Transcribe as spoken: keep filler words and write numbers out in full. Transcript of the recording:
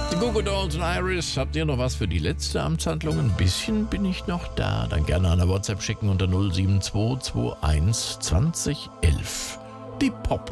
Die Goo Goo Dolls und Iris, habt ihr noch was für die letzte Amtshandlung? Ein bisschen bin ich noch da. Dann gerne eine WhatsApp schicken unter null sieben zwei zwei eins zwanzig elf. Die Pop